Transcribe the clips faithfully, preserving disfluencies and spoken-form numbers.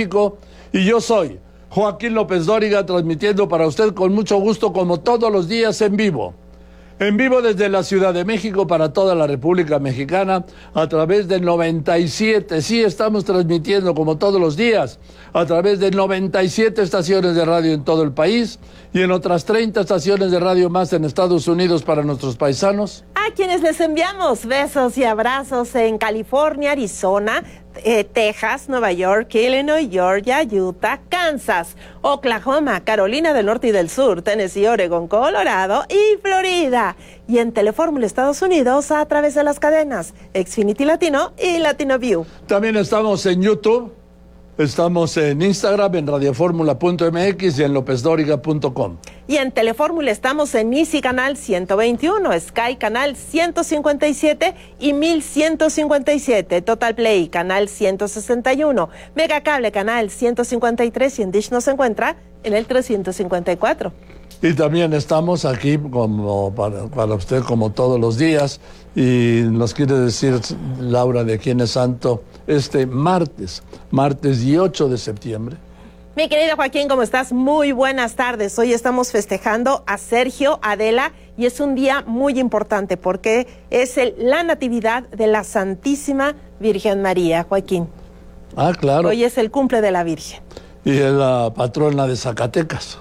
México, y yo soy Joaquín López Dóriga, transmitiendo para usted con mucho gusto, como todos los días, en vivo. En vivo desde la Ciudad de México para toda la República Mexicana a través del noventa y siete. Sí, estamos transmitiendo como todos los días a través de noventa y siete estaciones de radio en todo el país y en otras treinta estaciones de radio más en Estados Unidos para nuestros paisanos. A quienes les enviamos besos y abrazos en California, Arizona, Eh, Texas, Nueva York, Illinois, Georgia, Utah, Kansas, Oklahoma, Carolina del Norte y del Sur, Tennessee, Oregon, Colorado y Florida. Y en Telefórmula Estados Unidos a través de las cadenas Xfinity Latino y Latino View. También estamos en YouTube, estamos en Instagram, en radioformula punto m x y en lopez dóriga punto com. Y en Telefórmula estamos en Easy Canal ciento veintiuno, Sky Canal ciento cincuenta y siete y mil ciento cincuenta y siete, Total Play Canal ciento sesenta y uno, Megacable Canal ciento cincuenta y tres y en Dish nos encuentra en el trescientos cincuenta y cuatro. Y también estamos aquí como para, para usted como todos los días, y nos quiere decir Laura de quién es santo este martes, martes dieciocho de septiembre. Mi querido Joaquín, ¿cómo estás? Muy buenas tardes. Hoy estamos festejando a Sergio Adela y es un día muy importante porque es el, la natividad de la Santísima Virgen María, Joaquín. Ah, claro. Hoy es el cumple de la Virgen. Y es la patrona de Zacatecas.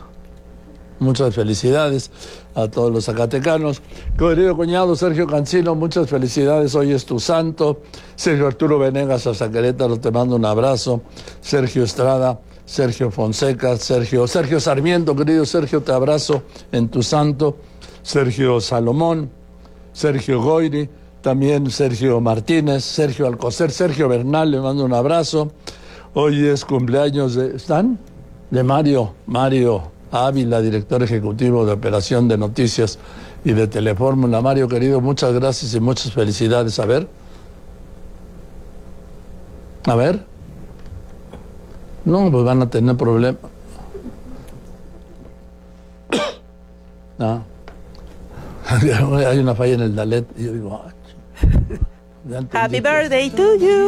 Muchas felicidades a todos los zacatecanos. Querido cuñado Sergio Cancino, muchas felicidades, hoy es tu santo. Sergio Arturo Venegas hasta Querétaro, te mando un abrazo. Sergio Estrada, Sergio Fonseca, Sergio, Sergio Sarmiento, querido Sergio, te abrazo en tu santo. Sergio Salomón, Sergio Goyri, también Sergio Martínez, Sergio Alcocer, Sergio Bernal, le mando un abrazo. Hoy es cumpleaños de, ¿están? De Mario, Mario Ávila, director ejecutivo de Operación de Noticias y de Telefórmula. Mario, querido, muchas gracias y muchas felicidades. A ver. A ver. No, pues van a tener problemas. No. Hay una falla en el Dalet y yo digo, ay, Happy birthday to you.